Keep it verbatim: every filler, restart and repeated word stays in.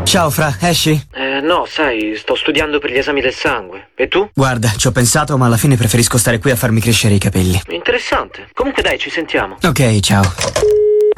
Ciao Fra, esci? Eh, no, sai, sto studiando per gli esami del sangue. E tu? Guarda, ci ho pensato, ma alla fine preferisco stare qui a farmi crescere i capelli. Interessante. Comunque dai, ci sentiamo. Ok, ciao.